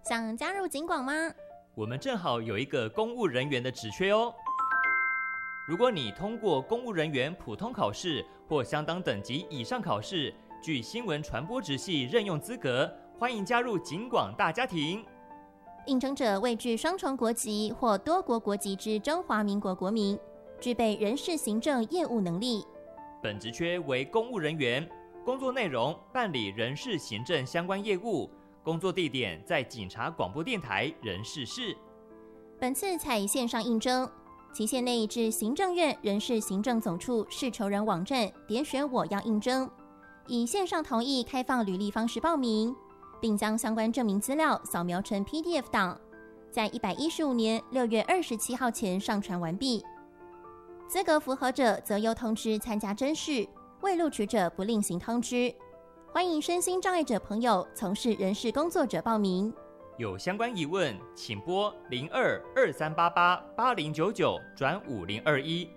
想加入警广吗？ 我们正好有一个公务人员的职缺哦。如果你通过公务人员普通考试或相当等级以上考试，具新闻传播职系任用资格，欢迎加入警广大家庭。 应征者为具双重国籍或多国国籍之中华民国国民，具备人事行政业务能力。 本职缺为公务人员，工作内容办理人事行政相关业务，工作地点在警察广播电台人事室。 本次采线上应征，期限内至行政院人事行政总处事求人网站点选我要应征，以线上同意开放履历方式报名，并将相关证明资料扫描成 PDF 档，在115年6月27号前上传完毕。资格符合者则由通知参加甄试，未录取者不另行通知。欢迎身心障碍者朋友从事人事工作者报名。 有相关疑问，请拨02-2388-8099转5021